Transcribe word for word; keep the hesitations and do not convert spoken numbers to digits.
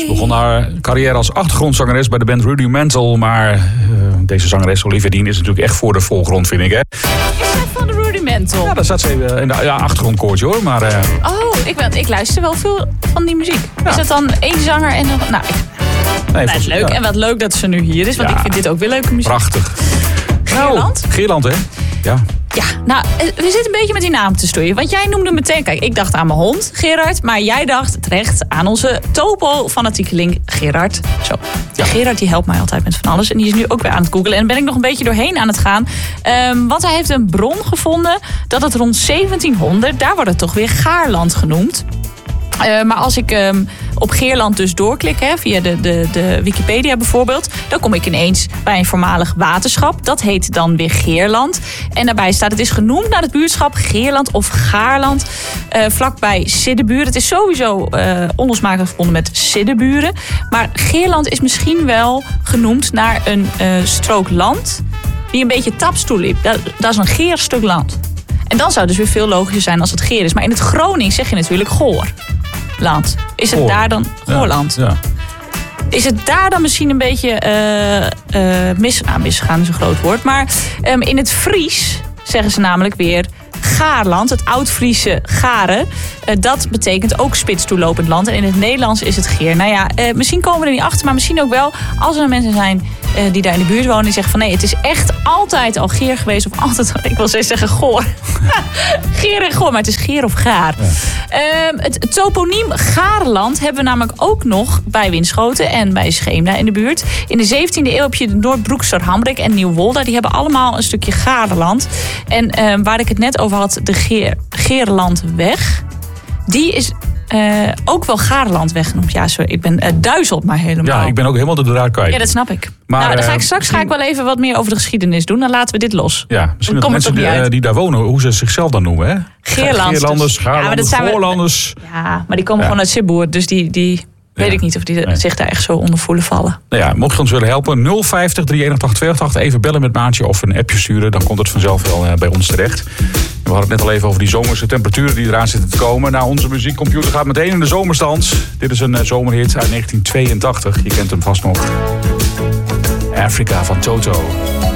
Ze begon haar carrière als achtergrondzangeres bij de band Rudimental. Maar uh, deze zangeres Olivia Dean is natuurlijk echt voor de voorgrond, vind ik. Hè? Is zij van de Rudimental? Ja, daar zat ze even in de ja, achtergrondkoortje hoor. Maar, uh... Oh, ik, ben, ik luister wel veel van die muziek. Ja. Is dat dan één zanger en dan... Nou, ik, nee, nou, leuk. Ja. En wat leuk dat ze nu hier is, want ja. ik vind dit ook weer leuke muziek. Prachtig. Geerland? Nou, Geerland, hè? Ja. Ja, nou, we zitten een beetje met die naam te stoeien. Want jij noemde meteen, kijk, ik dacht aan mijn hond, Gerard. Maar jij dacht terecht aan onze topo-fanatiekeling Gerard. Zo. Ja. Gerard die helpt mij altijd met van alles. En die is nu ook weer aan het googlen. En ben ik nog een beetje doorheen aan het gaan. Um, want hij heeft een bron gevonden dat het rond zeventienhonderd, daar wordt het toch weer Gaarland genoemd. Uh, maar als ik um, op Geerland dus doorklik, hè, via de, de, de Wikipedia bijvoorbeeld, dan kom ik ineens bij een voormalig waterschap. Dat heet dan weer Geerland. En daarbij staat, het is genoemd naar het buurtschap Geerland of Gaarland, uh, vlakbij Siddeburen. Het is sowieso uh, onlosmakelijk verbonden met Siddeburen. Maar Geerland is misschien wel genoemd naar een uh, strook land die een beetje taps toeliep. Dat, dat is een Geerstuk land. En dan zou het dus weer veel logischer zijn als het Geer is. Maar in het Gronings zeg je natuurlijk Goor. Land. Is het Goor. Daar dan Goorland? Ja, ja. Is het daar dan misschien een beetje uh, uh, mis, nou, misgaan is een groot woord. Maar um, in het Fries zeggen ze namelijk weer Gaarland, het Oud-Friese Garen. Uh, dat betekent ook spits toelopend land. En in het Nederlands is het Geer. Nou ja, uh, misschien komen we er niet achter, maar misschien ook wel als er mensen zijn uh, die daar in de buurt wonen, die zeggen van nee, het is echt altijd al Geer geweest. Of altijd, ik wil steeds zeggen Goor. Geer en Goor, maar het is Geer of Gaar. Ja. Uh, het toponiem Gaarland hebben we namelijk ook nog bij Winschoten en bij Scheemda in de buurt. In de zeventiende eeuw heb je de Noordbroekster Hamrik en Nieuwolda. Die hebben allemaal een stukje Gaarland. En uh, waar ik het net over had, de Geer, Geerlandweg, die is uh, ook wel Gaarlandweg genoemd. Ja, sorry, ik ben uh, duizeld maar helemaal. Ja, ik ben ook helemaal de draad kwijt. Ja, dat snap ik. Maar, nou, dan ga ik uh, straks ga ik wel even wat meer over de geschiedenis doen. Dan laten we dit los. Ja, misschien de mensen die, uh, die daar wonen, hoe ze zichzelf dan noemen, hè? Geerlanders. Geerlanders, Gaarlanders, ja, Voorlanders. Ja, maar die komen ja. gewoon uit Sibboer, dus die... die weet ja. ik niet of die nee. zich daar echt zo onder voelen vallen. Nou ja, mocht je ons willen helpen, nul vijftig, drieënachtig, tweeënachtig. Even bellen met Maatje of een appje sturen. Dan komt het vanzelf wel uh, bij ons terecht. We hadden het net al even over die zomerse temperaturen die eraan zitten te komen. Nou, onze muziekcomputer gaat meteen in de zomerstand. Dit is een uh, zomerhit uit negentien tweeëntachtig. Je kent hem vast nog. Africa van Toto.